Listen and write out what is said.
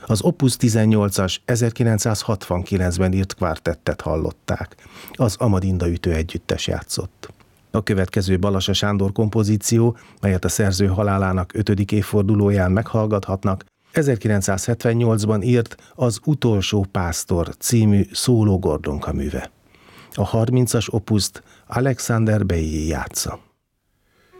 Az Opus 18-as 1969-ben írt kvártettet hallották. Az Amadinda Ütő Együttes játszott. A következő Balassa Sándor kompozíció, melyet a szerző halálának 5. évfordulóján meghallgathatnak, 1978-ban írt Az utolsó pásztor című szóló Gordonka műve. A 30-as opuszt Alexander Beilly játsza.